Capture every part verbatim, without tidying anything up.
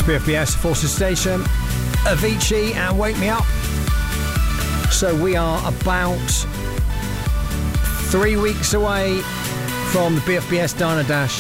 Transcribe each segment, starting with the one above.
B F B S, Forces Station, Avicii and Wake Me Up. So we are about three weeks away from the B F B S Diner Dash.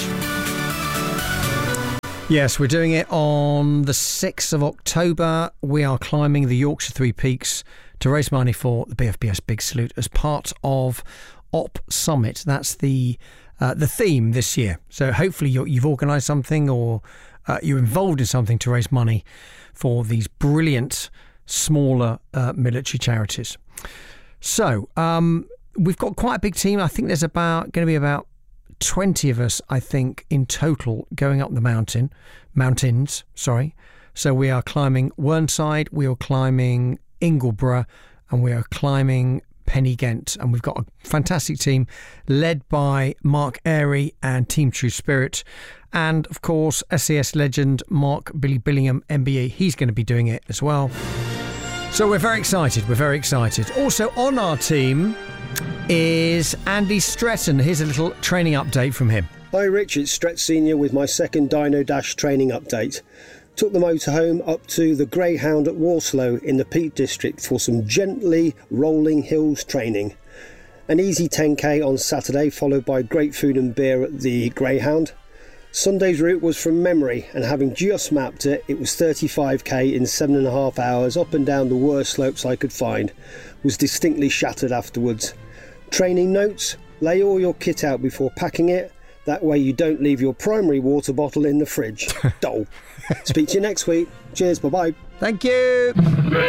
Yes, we're doing it on the sixth of October. We are climbing the Yorkshire Three Peaks to raise money for the B F B S Big Salute as part of Op Summit. That's the uh, the theme this year. So hopefully you're, you've organised something, or uh, you're involved in something to raise money for these brilliant smaller uh, military charities. So um, we've got quite a big team. I think there's about going to be about twenty of us, I think, in total going up the mountain, mountains, sorry. So we are climbing Whernside, we are climbing Ingleborough, and we are climbing Penny Ghent. And we've got a fantastic team led by Mark Airy and Team True Spirit. And, of course, S A S legend Mark Billy Billingham, M B E. He's going to be doing it as well. So we're very excited. We're very excited. Also on our team is Andy Stretton. Here's a little training update from him. Hi Rich, it's Stretch Senior with my second Dino Dash training update. Took the motorhome up to the Greyhound at Warslow in the Peak District for some gently rolling hills training. An easy ten k on Saturday, followed by great food and beer at the Greyhound. Sunday's route was from memory, and having just mapped it, it was thirty-five k in seven and a half hours up and down the worst slopes I could find. Was distinctly shattered afterwards. Training notes: lay all your kit out before packing it. That way you don't leave your primary water bottle in the fridge. Dole. Speak to you next week. Cheers, bye-bye. Thank you.